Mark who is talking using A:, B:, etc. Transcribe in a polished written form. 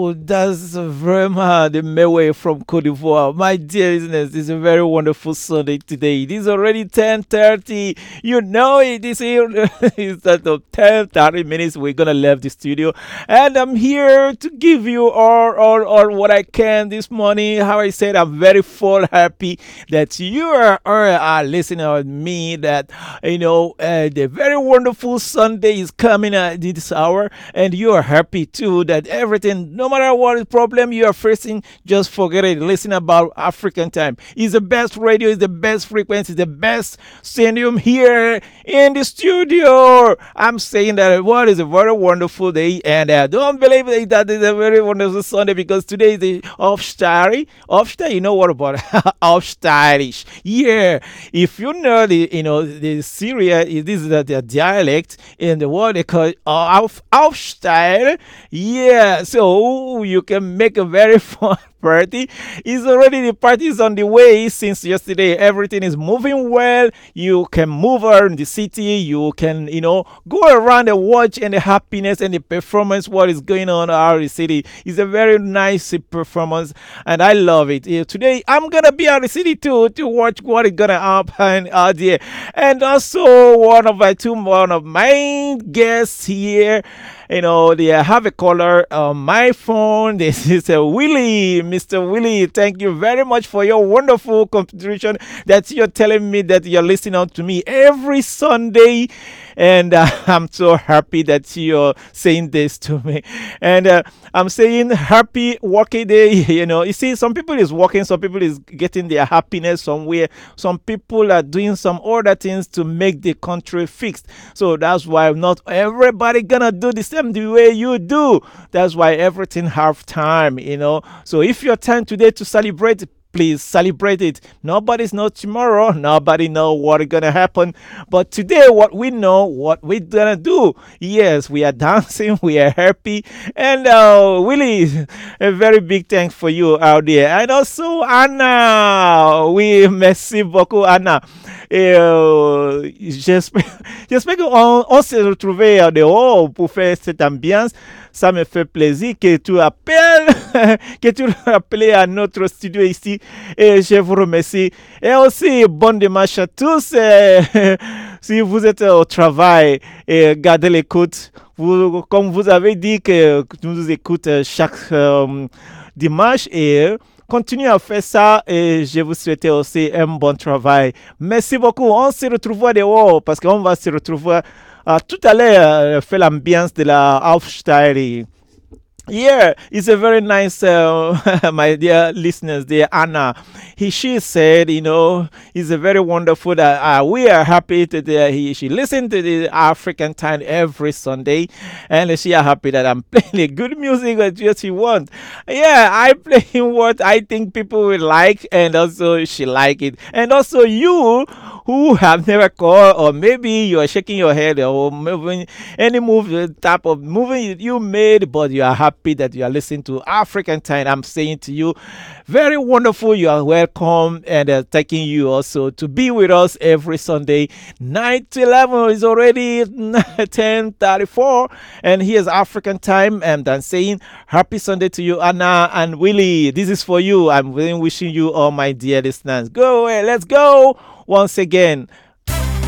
A: wonderful. That's Vrema the Mewe from Cote d'Ivoire. My dear listeners, it's a very wonderful Sunday today. It is already 10:30. You know it is here. It's at the 10:30 minutes. We're gonna leave the studio, and I'm here to give you all what I can this morning. How I said, I'm very full happy that you are listening to me. That the very wonderful Sunday is coming at this hour, and you are happy too that everything, no matter what problem you are facing, just forget it. Listen about African time. It's the best radio, it's the best frequency, it's the best stadium here in the studio. I'm saying that what is a very wonderful day, and don't believe it, that is a very wonderful Sunday because today is the Offstari. Offstari, you know what about Offstarish? Yeah, if you know the Syria, this is the dialect in the world they call Aufstyle. Yeah, so you can make a very fun party. The party is on the way since yesterday. Everything is moving well. You can move around the city. You can, go around and watch and the happiness and the performance, what is going on out of the city. It's a very nice performance and I love it. Today I'm gonna be out of the city too to watch what is gonna happen out there. And also one of my guests here, they have a caller on my phone. This is Willie. Mr. Willie, thank you very much for your wonderful contribution that you're telling me that you're listening to me every Sunday. And I'm so happy that you're saying this to me. And I'm saying happy working day. You see, some people is working, some people is getting their happiness somewhere. Some people are doing some other things to make the country fixed. So that's why not everybody gonna do the same the way you do. That's why everything have time, So if your time today to celebrate, please celebrate it. Nobody's know tomorrow. Nobody know what's gonna happen. But today, what we know, what we're gonna do. Yes, we are dancing. We are happy. And Willie, a very big thanks for you out there. And also Anna, oui, merci beaucoup Anna. J'espère qu'on se retrouve dehors pour faire cette ambiance. Ça me fait plaisir que tu appelles, que tu rappelles à notre studio ici. Et je vous remercie. Et aussi, bon dimanche à tous. Si vous êtes au travail, gardez l'écoute. Comme vous avez dit que tu nous écoutes chaque dimanche et continuez à faire ça et je vous souhaite aussi un bon travail. Merci beaucoup. On se retrouve dehors parce qu'on va se retrouver tout à l'heure, fait l'ambiance de la Aufsteige. Yeah, it's a very nice, my dear listeners, dear Anna. She said, it's a very wonderful that we are happy that she listened to the African time every Sunday, and she are happy that I'm playing good music that she wants. Yeah, I play what I think people will like, and also she like it, and also you who have never called, or maybe you are shaking your head or moving any type of moving you made, but you are happy that you are listening to African time. I'm saying to you, very wonderful. You are welcome, and thanking you also to be with us every Sunday. 9 to 11 is already 10:34, and here's African time. And I'm saying happy Sunday to you, Anna and Willie. This is for you. I'm really wishing you all, my dear listeners. Go away. Let's go. Once again,